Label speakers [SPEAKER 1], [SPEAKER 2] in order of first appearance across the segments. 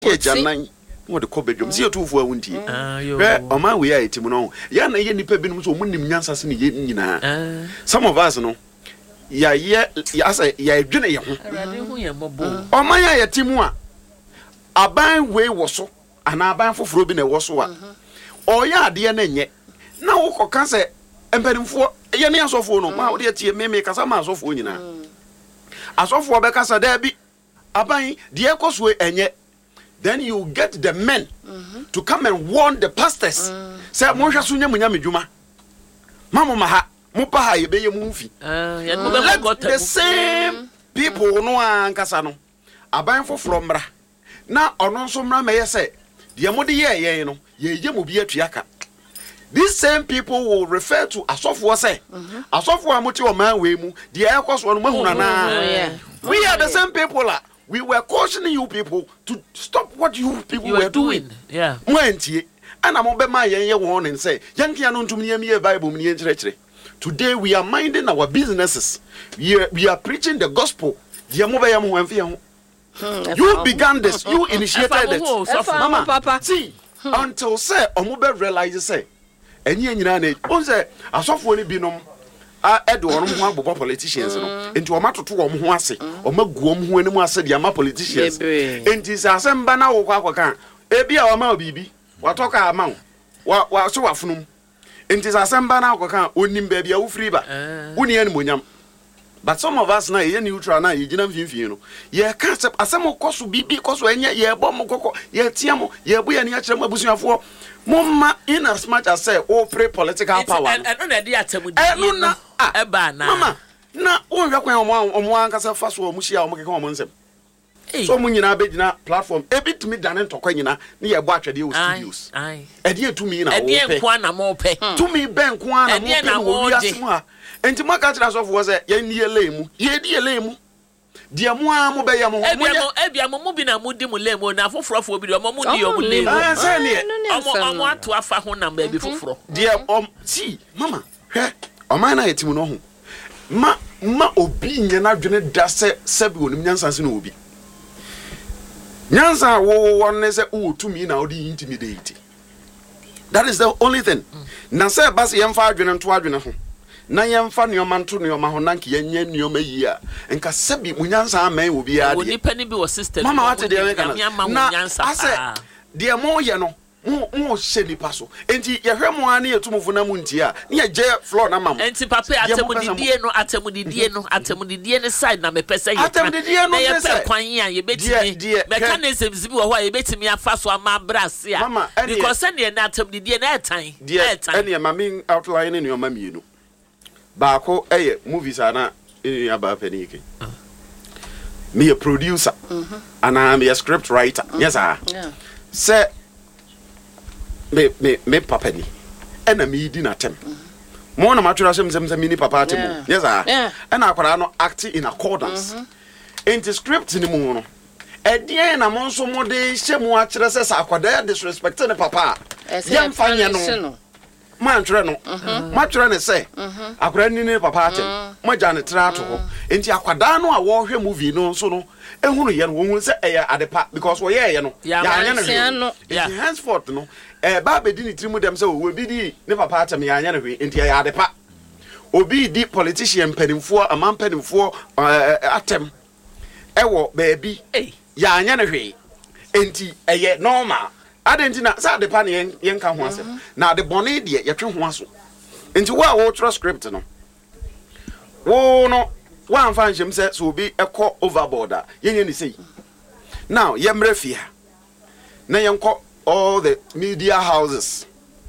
[SPEAKER 1] Janan, what the cobbedroom, see 2 for 1 tea. On my way, Timono, Yan, any pebble so winning Yansas in Yina. Some of us know. Ya, Jenny. On my Timua. A buying way was so, and I buy for Frobin was one. Oh, yeah, dear Nenye. Now, can say, and betting for Yanias of one, my dear Tia may make us a mass of winning. As of for Becassa Derby, a buying the echoes way and yet. Then you get the men to come and warn the pastors. Say, Mosha Sunya Munyami Juma. Mamma Maha, Mupaha, you be a movie. Let the same people no one Casano. A buying for Flombra. Now, on also may say, the Amodi ye, no, ye will be a triaka. These same people will refer to a software say, a software much or man we move, the air cost one mahuna. We are the same people. We were cautioning you people to stop what you people were doing.
[SPEAKER 2] Yeah.
[SPEAKER 1] And I'm on my young and say, Yankee anon to me a Bible me. Today we are minding our businesses. We are preaching the gospel. You began this, you initiated it. Mama, Papa. See, until say Omobe realizes say, and you on say, a software binom. Edward Mwa politicians into a matter to Mwase or Magum when Mwase the politicians. And this Assembana or Waka, Ebia or Mal Bibi, what talk our mouth, what so afnum. And this Assembana Waka, Unim baby, O Friba, Union Munyam. But some of us now, you neutral now, you didn't feel. Ye can't a some cost be because when ye bomb coco, ye tiamo, ye we and yet Mabusia for Mumma in as much as say, oh, pray political power. And on a dear Mama, na one cassa fast or Musia or Macomons. So when you are platform, a bit me done to Quina near Watcher Deal Studios. Aye, a dear to me now, Quana more pay. To me, Ben Quana, and to my catchers of was a year lame, ye dear lame. Dear Moa Mobayamo, Ebiamo Mubina Mudimulemo, now for Froff will be a Mamudi or Lemo. I want to have a phone number before. Dear see, Mamma, Omana Etimono. Ma obi na dwene da se sabi onim nyansa se na obi nyansa wo won se o tumi na odi intimidate. That is the only thing. Na se bas yemfa adwene nto adwene ho na yemfa neoma nto neoma ho na nke yenya neoma yi a enka sabi munyansa amen obi a de oni pani bi wo sister mama wate de na ase de mo ye no mo sheni paso enti ye hwe mo ane etumufo na mu nti a ne je floor na mam enti papa atemudidie no side na me pese ye atemudidie no ye pe kwan ya ye betimi mechanism zibi wo ho ye betimi afaso ama brase a because ne na atemudidie na etan ene mami outline ne o mamienu baako eye movies ana aba panike me a producer and I am a script writer yes sir say me papa ni ena me di na tem mo na matwera sem mini papa tem yes sir ena akwara no act in accordance into script ni mu no edien na mo nso mo de hyemu a kire se akwada disrespect ne papa yam fanya no man twere no matwera ne se akwara ni papa tem mo ja ne tra to ho enti akwada no a wo hwe movie no nso no ehunu ye no wo se eya adepa because wo ye no ya anya no henceforth no ba be di ni trimu dem se wo bi di ne papa atem ya anya ne hwe enti ya adepa obi di politician panimfo amam panimfo atem ewo baby ya anya ne hwe enti eye normal adentina sa adepa ne yen ka ho asem na de bone de ye twe ho aso enti wo trust script no wo no one fan him say so be ekọ overboard yenye ni say now yemre fia na yenko all the media houses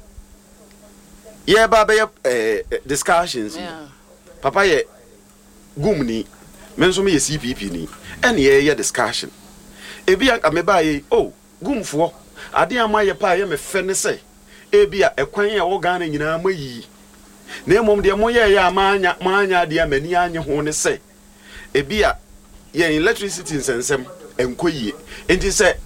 [SPEAKER 1] yeah baba discussions papa ye gumni menso me ye CPP ni ene ye discussion ebi aka me ba ye oh gumfo ade amaye pa ye me fe ne say ebi a ekwan ye wo Ghana nyina mayi na emom de mo ye ya maanya de amani anye ho ne se ebia ye electricity nsensem enkoyie enti se